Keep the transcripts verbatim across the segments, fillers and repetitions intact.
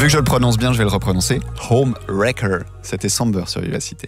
Vu que je le prononce bien, je vais le reprononcer. Home Wrecker. C'était Samber sur Vivacité.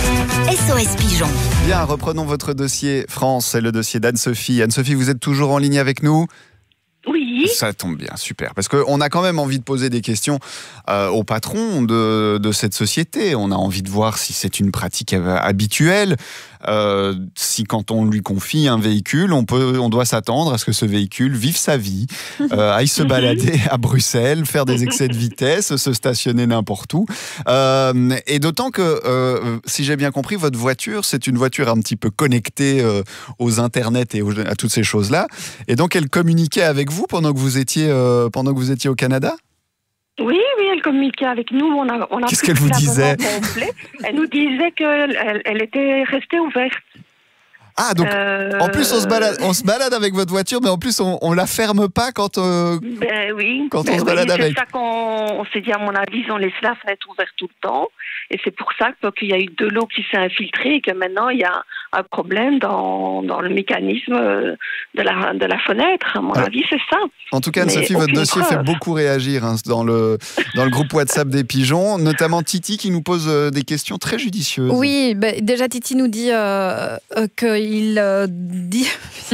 S O S Pigeon. Bien, reprenons votre dossier France, c'est le dossier d'Anne-Sophie. Anne-Sophie, vous êtes toujours en ligne avec nous ? Oui. Ça tombe bien, super. Parce qu'on a quand même envie de poser des questions euh, au patron de, de cette société. On a envie de voir si c'est une pratique habituelle. Euh, si quand on lui confie un véhicule, on, peut, on doit s'attendre à ce que ce véhicule vive sa vie, euh, aille se balader à Bruxelles, faire des excès de vitesse, se stationner n'importe où. Euh, et d'autant que, euh, si j'ai bien compris, votre voiture, c'est une voiture un petit peu connectée euh, aux internets et aux, à toutes ces choses-là. Et donc, elle communiquait avec vous pendant que vous étiez, euh, pendant que vous étiez au Canada ? Oui, oui, elle communiquait avec nous. On a, on a Qu'est-ce qu'elle vous disait ? Complet. Elle nous disait qu'elle elle, elle était restée ouverte. Ah, donc euh... en plus on se, balade, on se balade avec votre voiture, mais en plus on ne la ferme pas quand, euh, ben oui, quand ben on se oui, balade c'est avec. C'est ça qu'on on s'est dit, à mon avis, on laisse la fenêtre ouverte tout le temps. Et c'est pour ça qu'il y a eu de l'eau qui s'est infiltrée et que maintenant il y a un problème dans, dans le mécanisme de la, de la fenêtre. À mon ah. avis, c'est ça. En tout cas, Anne-Sophie, votre dossier preuve. fait beaucoup réagir hein, dans, le, dans le groupe WhatsApp des pigeons, notamment Titi qui nous pose des questions très judicieuses. Oui, bah, déjà Titi nous dit euh, euh, qu'il euh, dit... il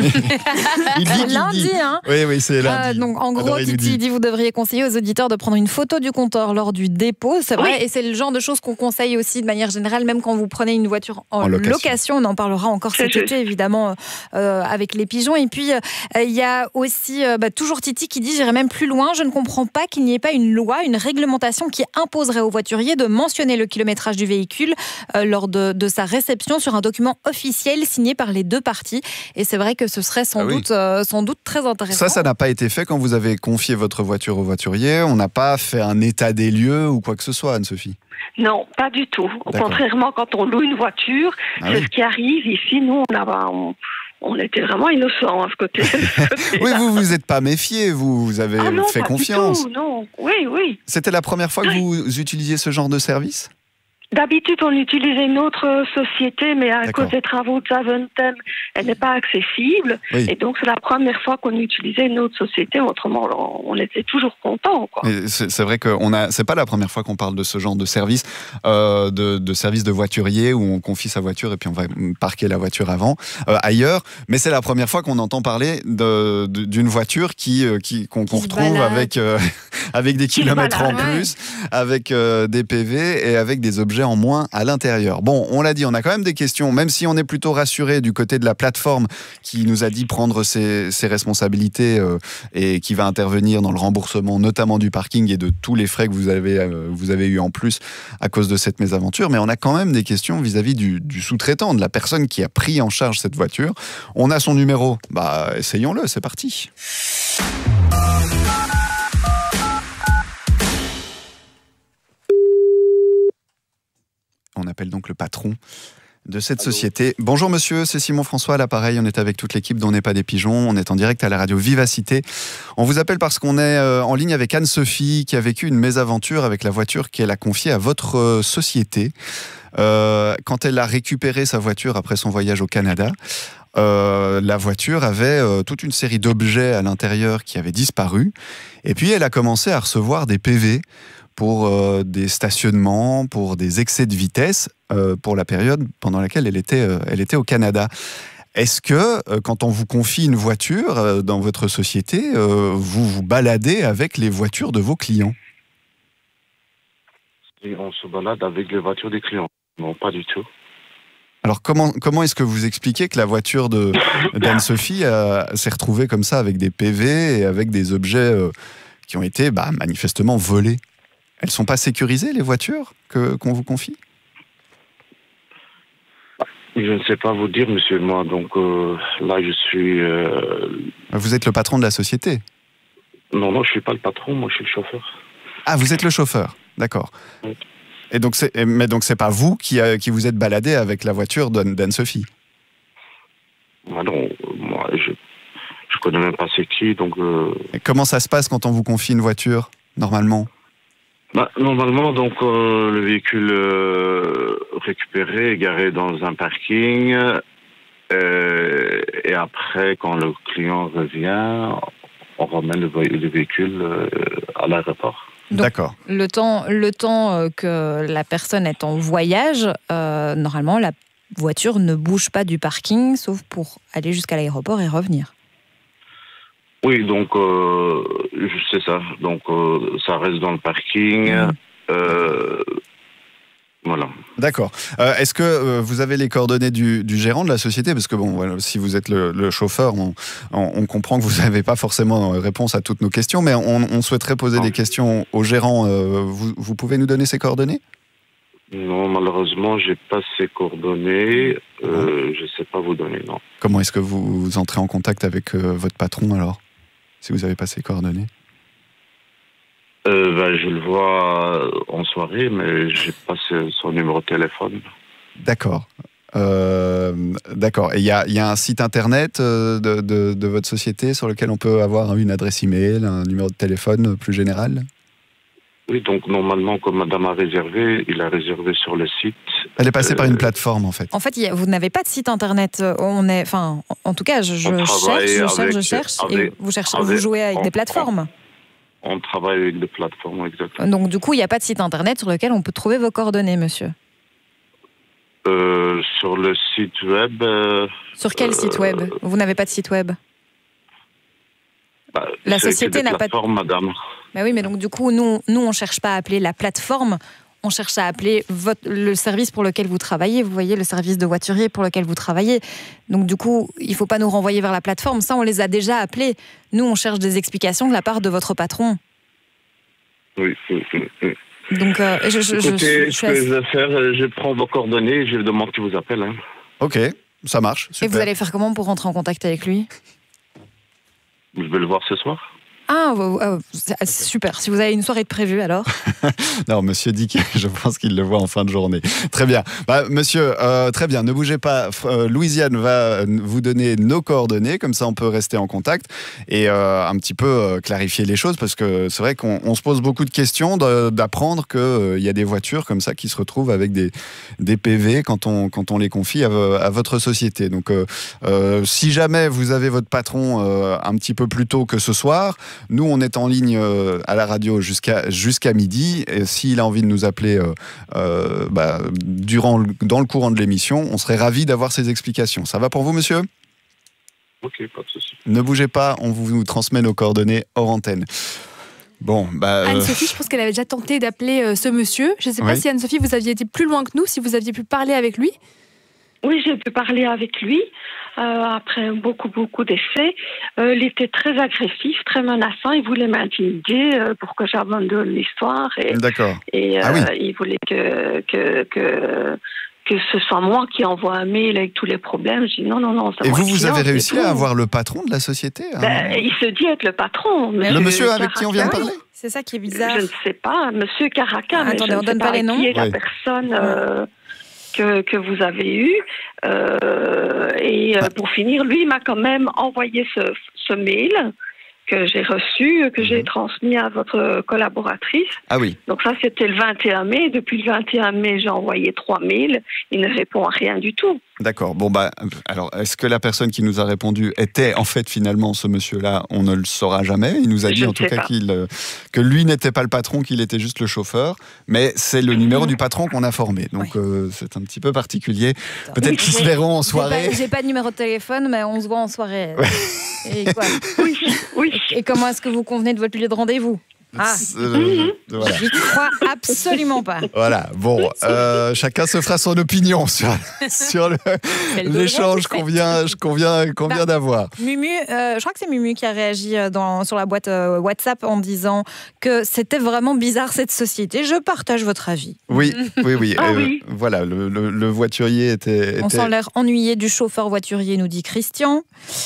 dit lundi, dit. Hein. Oui, oui, c'est lundi. Euh, donc, en gros, Alors, Titi dit, dit vous devriez conseiller aux auditeurs de prendre une photo du compteur lors du dépôt, c'est vrai, oui. Et c'est le genre de choses qu'on conseille aussi de manière générale, même quand vous prenez une voiture en, en location. location. On en parlera encore cet été, évidemment, euh, avec les pigeons. Et puis, il euh, y a aussi euh, bah, toujours Titi qui dit, j'irai même plus loin, je ne comprends pas qu'il n'y ait pas une loi, une réglementation qui imposerait au voiturier de mentionner le kilométrage du véhicule euh, lors de, de sa réception sur un document officiel signé par les deux parties. Et c'est vrai que ce serait sans, ah oui. doute, euh, sans doute très intéressant. Ça, ça n'a pas été fait quand vous avez confié votre voiture au voiturier. On n'a pas fait un état des lieux ou quoi que ce soit, Anne-Sophie. Non, pas du tout. Contrairement, quand on loue une voiture, ah c'est oui. ce qui arrive. Ici, nous, on, a, on, on était vraiment innocents à ce côté. Oui, vous vous êtes pas méfié, vous, vous avez ah non, fait pas confiance. Du tout, non, oui, oui. C'était la première fois que oui. vous utilisiez ce genre de service ? D'habitude, on utilisait une autre société, mais à D'accord. cause des travaux de Zaventem, elle n'est pas accessible. Oui. Et donc, c'est la première fois qu'on utilisait une autre société. Autrement, on était toujours contents. C'est, c'est vrai que on a, c'est pas la première fois qu'on parle de ce genre de service, euh, de, de service de voiturier où on confie sa voiture et puis on va parquer la voiture avant, euh, ailleurs. Mais c'est la première fois qu'on entend parler de, de, d'une voiture qui, qui, qu'on, qu'on retrouve avec, euh, avec des kilomètres en plus, ouais. avec euh, des P V et avec des objets en moins à l'intérieur. Bon, on l'a dit, on a quand même des questions, même si on est plutôt rassuré du côté de la plateforme qui nous a dit prendre ses, ses responsabilités euh, et qui va intervenir dans le remboursement, notamment du parking et de tous les frais que vous avez, euh, vous avez eu en plus à cause de cette mésaventure. Mais on a quand même des questions vis-à-vis du, du sous-traitant, de la personne qui a pris en charge cette voiture. On a son numéro. Bah, essayons-le, c'est parti. On appelle donc le patron de cette Allô. société. Bonjour monsieur, c'est Simon François à l'appareil. On est avec toute l'équipe d'On n'est pas des pigeons. On est en direct à la radio Vivacité. On vous appelle parce qu'on est en ligne avec Anne-Sophie qui a vécu une mésaventure avec la voiture qu'elle a confiée à votre société. Euh, quand elle a récupéré sa voiture après son voyage au Canada, euh, la voiture avait euh, toute une série d'objets à l'intérieur qui avaient disparu. Et puis elle a commencé à recevoir des P V pour euh, des stationnements, pour des excès de vitesse, euh, pour la période pendant laquelle elle était, euh, elle était au Canada. Est-ce que, euh, quand on vous confie une voiture euh, dans votre société, euh, vous vous baladez avec les voitures de vos clients ? Et on se balade avec les voitures des clients. Non, pas du tout. Alors, comment, comment est-ce que vous expliquez que la voiture de, d'Anne-Sophie a, s'est retrouvée comme ça, avec des P V et avec des objets euh, qui ont été bah, manifestement volés ? Elles ne sont pas sécurisées, les voitures que, qu'on vous confie ? Je ne sais pas vous dire, monsieur. Moi, donc euh, là, je suis... Euh... Vous êtes le patron de la société ? Non, non, je ne suis pas le patron. Moi, je suis le chauffeur. Ah, vous êtes le chauffeur. D'accord. Oui. Et donc, c'est, mais donc, ce n'est pas vous qui, euh, qui vous êtes baladé avec la voiture d'Anne, d'Anne-Sophie ? Ah non, moi, je ne connais même pas c'est qui, donc... Euh... Et comment ça se passe quand on vous confie une voiture, normalement ? Bah, normalement, donc, euh, le véhicule euh, récupéré est garé dans un parking euh, et après, quand le client revient, on ramène le, le véhicule euh, à l'aéroport. Donc, D'accord. Le temps, le temps que la personne est en voyage, euh, normalement, la voiture ne bouge pas du parking, sauf pour aller jusqu'à l'aéroport et revenir. Oui, donc euh, c'est ça. Donc euh, ça reste dans le parking. Mmh. Euh, voilà. D'accord. Euh, est-ce que euh, vous avez les coordonnées du, du gérant de la société ? Parce que bon, voilà, si vous êtes le, le chauffeur, on, on, on comprend que vous n'avez pas forcément réponse à toutes nos questions, mais on, on souhaiterait poser non. des questions au gérant. Euh, vous, vous pouvez nous donner ses coordonnées ? Non, malheureusement, j'ai pas ses coordonnées. Euh, je sais pas vous donner, non. Comment est-ce que vous, vous entrez en contact avec euh, votre patron alors ? Si vous n'avez pas ses coordonnées ? euh, ben, Je le vois en soirée, mais je n'ai pas son numéro de téléphone. D'accord. Euh, d'accord. Et il y a, y a un site internet de, de, de votre société sur lequel on peut avoir une adresse email, un numéro de téléphone plus général ? Oui, donc normalement, comme madame a réservé, il a réservé sur le site. Elle est passée euh, par une plateforme, en fait. En fait, vous n'avez pas de site internet. On est, enfin, en tout cas, je, je cherche, je cherche, avec, je cherche. Avec, et vous cherchez, avec, vous jouez avec on, des plateformes. On, on travaille avec des plateformes, exactement. Donc, du coup, il n'y a pas de site internet sur lequel on peut trouver vos coordonnées, monsieur. Euh, sur le site web. Euh, sur quel euh, site web ? Vous n'avez pas de site web ? Bah, la société n'a pas de... madame. Bah oui, mais donc du coup, nous, nous on ne cherche pas à appeler la plateforme, on cherche à appeler votre, le service pour lequel vous travaillez, vous voyez, le service de voiturier pour lequel vous travaillez. Donc du coup, il ne faut pas nous renvoyer vers la plateforme, ça on les a déjà appelés. Nous, on cherche des explications de la part de votre patron. Oui, oui, oui. Donc, euh, je, je, Écoutez, je, je, ce que je vais faire, je prends vos coordonnées et je demande qu'il vous appelle. Hein. Ok, ça marche, super. Et vous allez faire comment pour rentrer en contact avec lui ? Je vais le voir ce soir. Ah, euh, super. Si vous avez une soirée de prévue, alors. Non, monsieur dit que je pense qu'il le voit en fin de journée. Très bien. Bah, monsieur, euh, très bien. Ne bougez pas. Euh, Louisiane va vous donner nos coordonnées. Comme ça, on peut rester en contact et euh, un petit peu euh, clarifier les choses. Parce que c'est vrai qu'on on se pose beaucoup de questions de, d'apprendre qu'il euh, y a des voitures comme ça qui se retrouvent avec des, des P V quand on, quand on les confie à, à votre société. Donc, euh, euh, si jamais vous avez votre patron euh, un petit peu plus tôt que ce soir, nous, on est en ligne euh, à la radio jusqu'à, jusqu'à midi. Et s'il a envie de nous appeler euh, euh, bah, durant, dans le courant de l'émission, on serait ravis d'avoir ces explications. Ça va pour vous, monsieur ? Ok, pas de souci. Ne bougez pas, on vous transmet nos coordonnées hors antenne. Bon, bah, euh... Anne-Sophie, je pense qu'elle avait déjà tenté d'appeler euh, ce monsieur. Je ne sais pas oui. si Anne-Sophie, vous aviez été plus loin que nous, si vous aviez pu parler avec lui. Oui, j'ai pu parler avec lui. Euh, après beaucoup, beaucoup d'essais. Euh, il était très agressif, très menaçant. Il voulait m'intimider euh, pour que j'abandonne l'histoire. Et, D'accord. Et euh, ah oui. il voulait que, que, que, que ce soit moi qui envoie un mail avec tous les problèmes. Je dis non, non, non. Et vous, vous avez réussi à avoir le patron de la société hein ben, il se dit être le patron. Le monsieur avec Caraca, qui on vient de parler. C'est ça qui est bizarre. Je ne sais pas. Monsieur Caraca, ah, mais attendez, je on ne donne sais pas, pas les noms. qui est oui. la personne... Euh, Que, que vous avez eu. Euh, et euh, pour finir, lui m'a quand même envoyé ce, ce mail que j'ai reçu, que j'ai transmis à votre collaboratrice. Ah oui. Donc ça, c'était le vingt et un mai. Depuis le vingt et un mai, j'ai envoyé trois mails. Il ne répond à rien du tout. D'accord. Bon, bah, alors, est-ce que la personne qui nous a répondu était en fait finalement ce monsieur-là ? On ne le saura jamais. Il nous a dit Je en tout cas pas. qu'il, euh, que lui n'était pas le patron, qu'il était juste le chauffeur. Mais c'est le numéro du patron qu'on a formé. Donc, oui. euh, c'est un petit peu particulier. Peut-être oui, qu'ils se verront en soirée. J'ai pas, j'ai pas de numéro de téléphone, mais on se voit en soirée. Ouais. Et quoi ? Oui, oui. Et comment est-ce que vous convenez de votre lieu de rendez-vous ? Ah, euh, voilà. J'y crois absolument pas. Voilà, bon, euh, chacun se fera son opinion sur, sur le, l'échange qu'on vient, qu'on vient, qu'on vient bah, d'avoir. Mumu, euh, je crois que c'est Mumu qui a réagi dans, sur la boîte euh, WhatsApp en disant que c'était vraiment bizarre cette société. Je partage votre avis. Oui, oui, oui. Ah, euh, oui. Voilà, le, le, le voiturier était, On était... sent l'air ennuyé du chauffeur voiturier, nous dit Christian.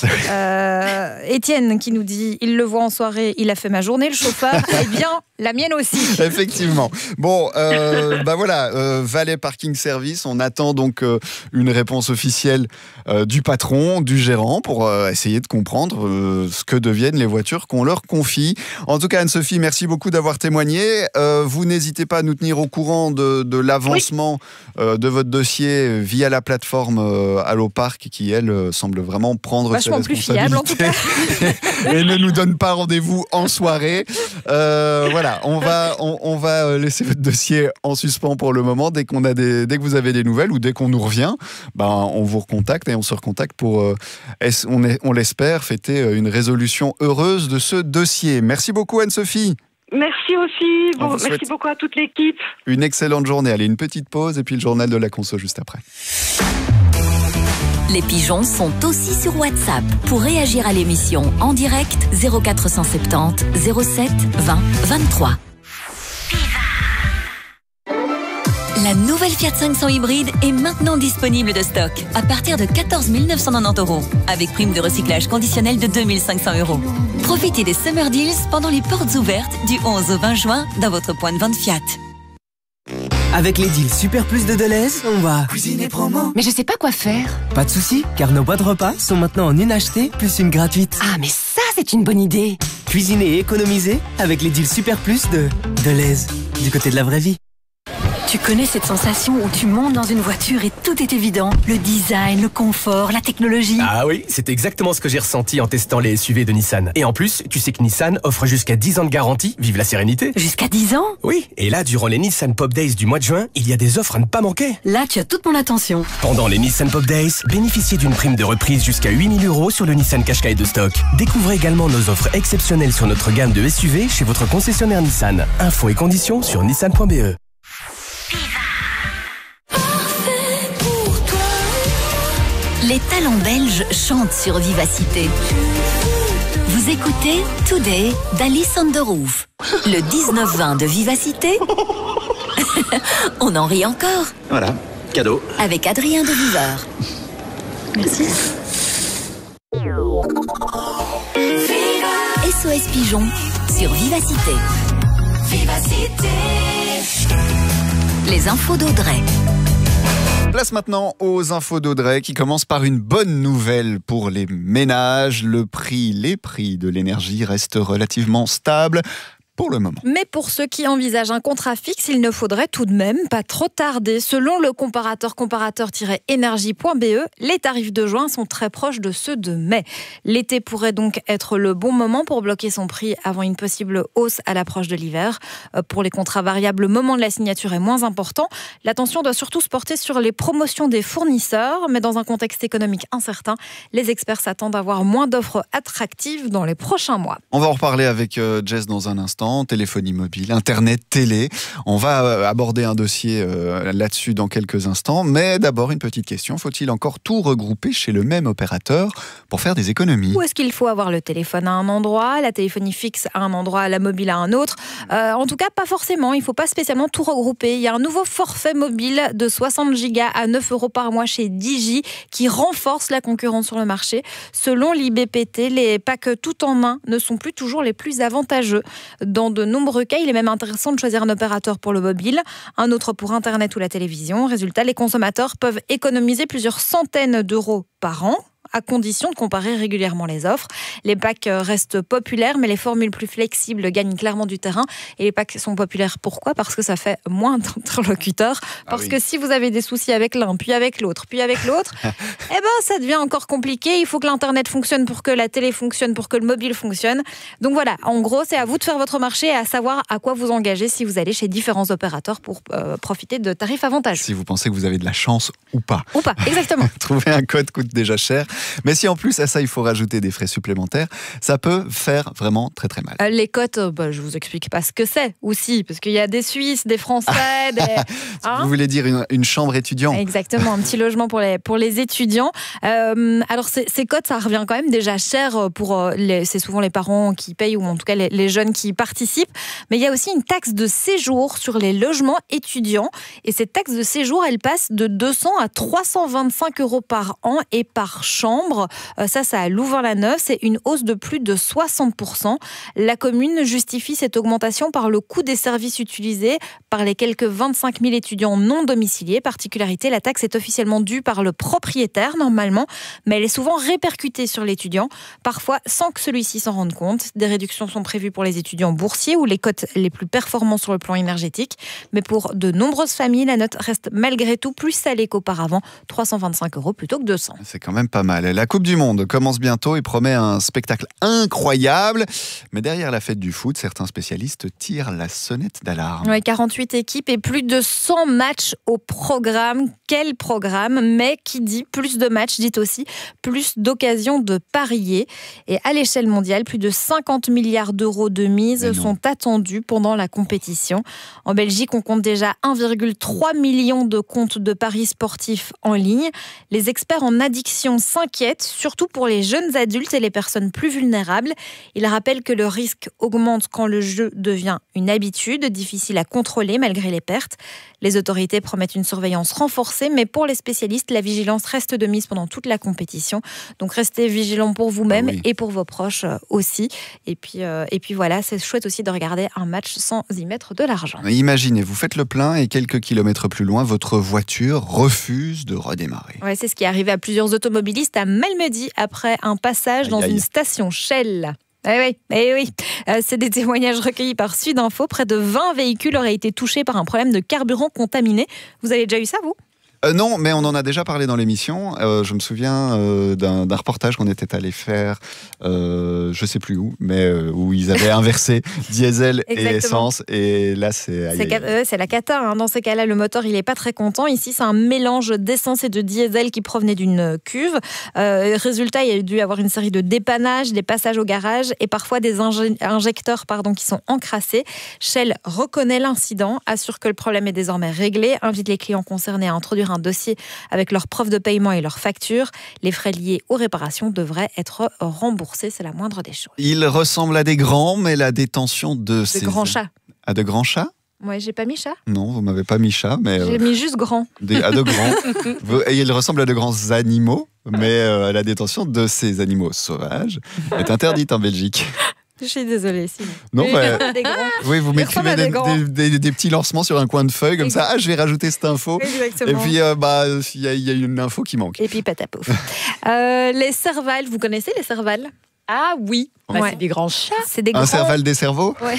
euh, Étienne qui nous dit, il le voit en soirée, il a fait ma journée, le chauffeur. Eh bien, la mienne aussi. Effectivement. Bon, euh, bah voilà, euh, Valais Parking Service. On attend donc euh, une réponse officielle euh, du patron, du gérant, pour euh, essayer de comprendre euh, ce que deviennent les voitures qu'on leur confie. En tout cas, Anne-Sophie, merci beaucoup d'avoir témoigné. Euh, vous n'hésitez pas à nous tenir au courant de, de l'avancement oui. euh, de votre dossier via la plateforme euh, Allo Parc, qui elle euh, semble vraiment prendre Vachement ses responsabilités plus fiable, en tout cas. et ne nous donne pas rendez-vous en soirée. Euh, Euh, voilà, on va, on, on va laisser votre dossier en suspens pour le moment. Dès qu'on a des, dès que vous avez des nouvelles ou dès qu'on nous revient, ben on vous recontacte et on se recontacte pour, euh, on, est, on l'espère, fêter une résolution heureuse de ce dossier. Merci beaucoup Anne-Sophie. Merci aussi. Bon, merci beaucoup à toute l'équipe. Une excellente journée. Allez, une petite pause et puis le journal de la conso juste après. Les pigeons sont aussi sur WhatsApp. Pour réagir à l'émission en direct, zéro quatre cent soixante-dix zéro sept vingt vingt-trois. La nouvelle Fiat cinq cents hybride est maintenant disponible de stock à partir de quatorze mille neuf cent quatre-vingt-dix euros avec prime de recyclage conditionnelle de deux mille cinq cents euros. Profitez des Summer Deals pendant les portes ouvertes du onze au vingt juin dans votre point de vente Fiat. Avec les deals Super Plus de Deleuze, on va cuisiner promo. Mais je sais pas quoi faire. Pas de soucis, car nos boîtes de repas sont maintenant en une achetée plus une gratuite. Ah, mais ça, c'est une bonne idée. Cuisiner et économiser avec les deals Super Plus de Deleuze, du côté de la vraie vie. Tu connais cette sensation où tu montes dans une voiture et tout est évident? Le design, le confort, la technologie. Ah oui, c'est exactement ce que j'ai ressenti en testant les S U V de Nissan. Et en plus, tu sais que Nissan offre jusqu'à dix ans de garantie, vive la sérénité. Jusqu'à dix ans? Oui, et là, durant les Nissan Pop Days du mois de juin, il y a des offres à ne pas manquer. Là, tu as toute mon attention. Pendant les Nissan Pop Days, bénéficiez d'une prime de reprise jusqu'à huit mille euros sur le Nissan Qashqai de stock. Découvrez également nos offres exceptionnelles sur notre gamme de S U V chez votre concessionnaire Nissan. Infos et conditions sur nissan point b e. Les talents belges chantent sur Vivacité. Vous écoutez Today d'Alice on the Roof. Le dix-neuf vingt de Vivacité. On en rit encore. Voilà, cadeau. Avec Adrien de Viveur. Merci. S O S Pigeon sur Vivacité. Vivacité. Les infos d'Audrey. Place maintenant aux infos d'Audrey qui commencent par une bonne nouvelle pour les ménages. Le prix, les prix de l'énergie restent relativement stables. Pour le moment. Mais pour ceux qui envisagent un contrat fixe, il ne faudrait tout de même pas trop tarder. Selon le comparateur comparateur-énergie point b e, les tarifs de juin sont très proches de ceux de mai. L'été pourrait donc être le bon moment pour bloquer son prix avant une possible hausse à l'approche de l'hiver. Pour les contrats variables, le moment de la signature est moins important. L'attention doit surtout se porter sur les promotions des fournisseurs, mais dans un contexte économique incertain, les experts s'attendent à avoir moins d'offres attractives dans les prochains mois. On va en reparler avec Jess dans un instant. Téléphonie mobile, internet, télé. On va aborder un dossier là-dessus dans quelques instants, mais d'abord une petite question. Faut-il encore tout regrouper chez le même opérateur pour faire des économies? Ou est-ce qu'il faut avoir le téléphone à un endroit, la téléphonie fixe à un endroit, la mobile à un autre? euh, En tout cas, pas forcément. Il ne faut pas spécialement tout regrouper. Il y a un nouveau forfait mobile de soixante gigas à neuf euros par mois chez Digi qui renforce la concurrence sur le marché. Selon l'I B P T, les packs tout en un ne sont plus toujours les plus avantageux. Dans de nombreux cas, il est même intéressant de choisir un opérateur pour le mobile, un autre pour Internet ou la télévision. Résultat, les consommateurs peuvent économiser plusieurs centaines d'euros par an, à condition de comparer régulièrement les offres. Les packs restent populaires, mais les formules plus flexibles gagnent clairement du terrain. Et les packs sont populaires, pourquoi? Parce que ça fait moins d'interlocuteurs. Parce ah oui. que si vous avez des soucis avec l'un, puis avec l'autre, puis avec l'autre, eh ben, ça devient encore compliqué. Il faut que l'Internet fonctionne pour que la télé fonctionne, pour que le mobile fonctionne. Donc voilà, en gros, c'est à vous de faire votre marché et à savoir à quoi vous engager si vous allez chez différents opérateurs pour euh, profiter de tarifs avantageux. Si vous pensez que vous avez de la chance ou pas. Ou pas, exactement. Trouver un code coûte déjà cher. Mais si en plus à ça il faut rajouter des frais supplémentaires, ça peut faire vraiment très très mal. Euh, les cotes, euh, bah, je vous explique pas ce que c'est aussi, parce qu'il y a des Suisses, des Français, des... Hein vous voulez dire une, une chambre étudiante? Exactement, un petit logement pour les, pour les étudiants. Euh, alors ces, ces cotes, ça revient quand même déjà cher pour les, c'est souvent les parents qui payent ou en tout cas les, les jeunes qui participent. Mais il y a aussi une taxe de séjour sur les logements étudiants et cette taxe de séjour, elle passe de deux cents à trois cent vingt-cinq euros par an et par chambre. Ça, ça a Louvain-la-Neuve, c'est une hausse de plus de soixante pour cent. La commune justifie cette augmentation par le coût des services utilisés par les quelques vingt-cinq mille étudiants non domiciliés. Particularité, la taxe est officiellement due par le propriétaire normalement, mais elle est souvent répercutée sur l'étudiant, parfois sans que celui-ci s'en rende compte. Des réductions sont prévues pour les étudiants boursiers ou les cotes les plus performants sur le plan énergétique, mais pour de nombreuses familles, la note reste malgré tout plus salée qu'auparavant, trois cent vingt-cinq euros plutôt que deux cents. C'est quand même pas mal. Voilà, la Coupe du Monde commence bientôt et promet un spectacle incroyable. Mais derrière la fête du foot, certains spécialistes tirent la sonnette d'alarme. Ouais, quarante-huit équipes et plus de cent matchs au programme. Quel programme? Mais qui dit plus de matchs dit aussi plus d'occasions de parier. Et à l'échelle mondiale, plus de cinquante milliards d'euros de mise sont attendus pendant la compétition. En Belgique, on compte déjà un virgule trois million de comptes de paris sportifs en ligne. Les experts en addiction s'inquiètent, surtout pour les jeunes adultes et les personnes plus vulnérables. Ils rappellent que le risque augmente quand le jeu devient une habitude, difficile à contrôler malgré les pertes. Les autorités promettent une surveillance renforcée, mais pour les spécialistes, la vigilance reste de mise pendant toute la compétition. Donc restez vigilants pour vous-même ah oui. et pour vos proches aussi. Et puis, euh, et puis voilà, c'est chouette aussi de regarder un match sans y mettre de l'argent. Imaginez, vous faites le plein et quelques kilomètres plus loin, votre voiture refuse de redémarrer. Ouais, c'est ce qui est arrivé à plusieurs automobilistes à Malmedy après un passage aïe, dans aïe. une station Shell. Eh oui, eh oui. Euh, c'est des témoignages recueillis par Sudinfo. Près de vingt véhicules auraient été touchés par un problème de carburant contaminé. Vous avez déjà eu ça, vous ? Euh, non, mais on en a déjà parlé dans l'émission. Euh, je me souviens euh, d'un, d'un reportage qu'on était allé faire, euh, je sais plus où, mais euh, où ils avaient inversé diesel et essence. Et là, c'est... C'est, ca- euh, c'est la cata. Hein. Dans ces cas-là, le moteur, il n'est pas très content. Ici, c'est un mélange d'essence et de diesel qui provenait d'une cuve. Euh, résultat, il y a dû y avoir une série de dépannages, des passages au garage et parfois des inje- injecteurs pardon, qui sont encrassés. Shell reconnaît l'incident, assure que le problème est désormais réglé, invite les clients concernés à introduire un dossier avec leurs preuves de paiement et leurs factures. Les frais liés aux réparations devraient être remboursés, c'est la moindre des choses. Il ressemble à des grands, mais la détention de, de ces... grands chats. À de grands chats ? Ouais, j'ai pas mis chat. Non, vous m'avez pas mis chat, mais... J'ai euh, mis juste grand. Des, à de grands. Et il ressemble à de grands animaux, mais euh, la détention de ces animaux sauvages est interdite en Belgique. Je suis désolée, si. Non, bah, oui, vous m'écrivez des, des, des, des petits lancements sur un coin de feuille comme Exactement. ça. Ah, je vais rajouter cette info. Exactement. Et puis, euh, bah, il y, y a une info qui manque. Et puis, patapouf. euh, les cervales, vous connaissez les cervales ? Ah oui, bah, ouais. c'est des grands chats. C'est des un grands... cerval des cerveaux. Ouais.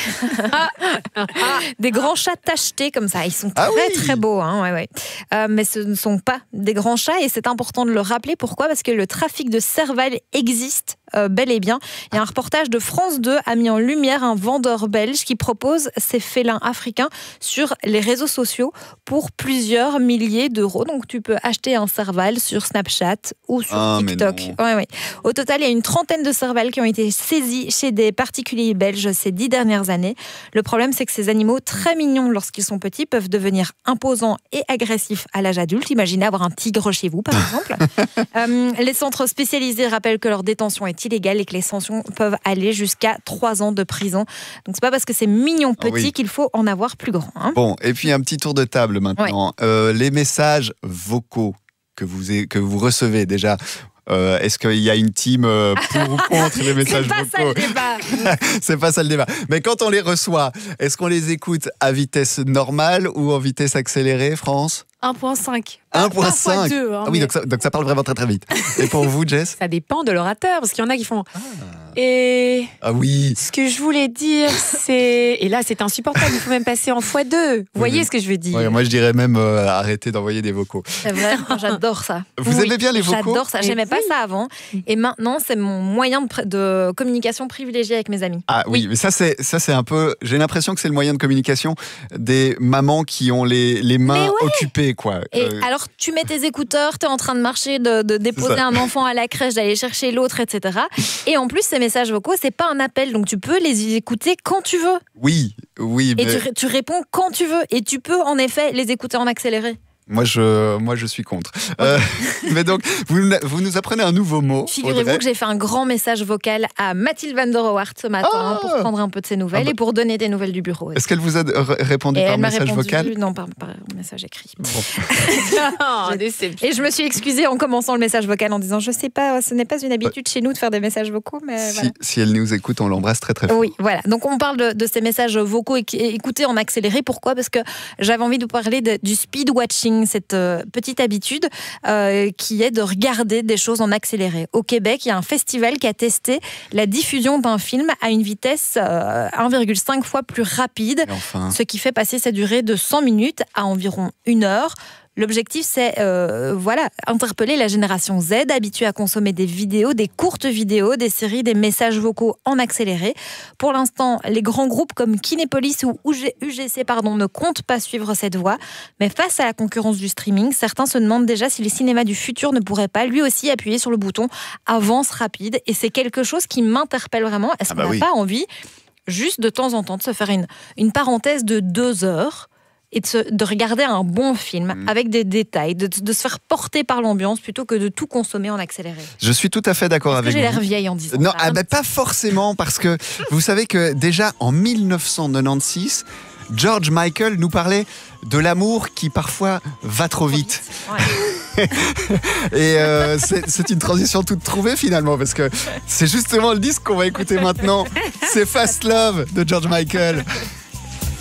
Des grands chats tachetés comme ça. Ils sont très ah oui. très beaux, hein, ouais, ouais. Euh, mais ce ne sont pas des grands chats et c'est important de le rappeler. Pourquoi ? Parce que le trafic de cervales existe euh, bel et bien. Il y a un reportage de France deux a mis en lumière un vendeur belge qui propose ces félins africains sur les réseaux sociaux pour plusieurs milliers d'euros. Donc tu peux acheter un serval sur Snapchat ou sur ah, TikTok. Ouais, ouais. Au total, il y a une trentaine de cervales qui ont été saisis chez des particuliers belges ces dix dernières années. Le problème, c'est que ces animaux très mignons lorsqu'ils sont petits peuvent devenir imposants et agressifs à l'âge adulte. Imaginez avoir un tigre chez vous, par exemple. euh, les centres spécialisés rappellent que leur détention est illégale et que les sanctions peuvent aller jusqu'à trois ans de prison. Donc, c'est pas parce que c'est mignon petit oh oui. qu'il faut en avoir plus grand. Hein. Bon, et puis un petit tour de table maintenant. Ouais. Euh, les messages vocaux que vous, que vous recevez déjà... Euh, est-ce qu'il y a une team euh, pour ou contre les messages vocaux ? C'est pas ça le débat. C'est pas ça le débat. Mais quand on les reçoit, est-ce qu'on les écoute à vitesse normale ou en vitesse accélérée, France ? un virgule cinq. un virgule cinq deux, hein, ah oui, mais... donc, ça, donc ça parle vraiment très très vite. Et pour vous, Jess ? Ça dépend de l'orateur, parce qu'il y en a qui font... Ah. Et ah oui. Ce que je voulais dire, c'est... Et là, c'est insupportable, il faut même passer en fois deux. Vous oui, voyez oui. ce que je veux dire ? Oui, moi, je dirais même euh, arrêter d'envoyer des vocaux. C'est vrai, j'adore ça. Vous oui, aimez bien les vocaux ? J'adore ça, j'aimais pas ça avant. Et maintenant, c'est mon moyen de, pr- de communication privilégié avec mes amis. Ah oui, oui, mais ça c'est, ça, c'est un peu... J'ai l'impression que c'est le moyen de communication des mamans qui ont les, les mains ouais. occupées, quoi. Et euh... alors, tu mets tes écouteurs, tu es en train de marcher, de, de déposer un enfant à la crèche, d'aller chercher l'autre, et cetera. Et en plus, ces messages vocaux, c'est pas un appel, donc tu peux les écouter quand tu veux. Oui, oui. Et mais... tu, tu réponds quand tu veux. Et tu peux, en effet, les écouter en accéléré. Moi je, moi, je suis contre. Euh, mais donc, vous, vous nous apprenez un nouveau mot. Figurez-vous Audrey. que j'ai fait un grand message vocal à Mathilde Van der Waart ce matin ah pour prendre un peu de ses nouvelles ah bah. et pour donner des nouvelles du bureau. Est-ce qu'elle vous a r- répondu et par elle message m'a répondu, vocal ? Non, par, par message écrit. Bon. oh, et je me suis excusée en commençant le message vocal en disant je sais pas, ce n'est pas une habitude chez nous de faire des messages vocaux. Mais si, voilà. si elle nous écoute, on l'embrasse très très fort. Oui, voilà. Donc on parle de, de ces messages vocaux écoutés en accéléré. Pourquoi ? Parce que j'avais envie de vous parler de, du speed watching, cette euh, petite habitude euh, qui est de regarder des choses en accéléré. Au Québec, il y a un festival qui a testé la diffusion d'un film à une vitesse euh, un virgule cinq fois plus rapide, enfin... ce qui fait passer sa durée de cent minutes à environ une heure. L'objectif, c'est euh, voilà, interpeller la génération Z, habituée à consommer des vidéos, des courtes vidéos, des séries, des messages vocaux en accéléré. Pour l'instant, les grands groupes comme Kinépolis ou U G C pardon, ne comptent pas suivre cette voie. Mais face à la concurrence du streaming, certains se demandent déjà si les cinémas du futur ne pourraient pas lui aussi appuyer sur le bouton avance rapide. Et c'est quelque chose qui m'interpelle vraiment. Est-ce ah bah qu'on n'a oui. pas envie, juste de temps en temps, de se faire une, une parenthèse de deux heures et de, se, de regarder un bon film mmh. avec des détails, de, de se faire porter par l'ambiance plutôt que de tout consommer en accéléré. Je suis tout à fait d'accord avec vous. J'ai l'air vieille en disant non, ça. Ah bah pas forcément, parce que vous savez que déjà en mille neuf cent quatre-vingt-seize, George Michael nous parlait de l'amour qui parfois va trop vite. Ouais. Et euh, c'est, c'est une transition toute trouvée finalement, parce que c'est justement le disque qu'on va écouter maintenant. C'est Fast Love de George Michael.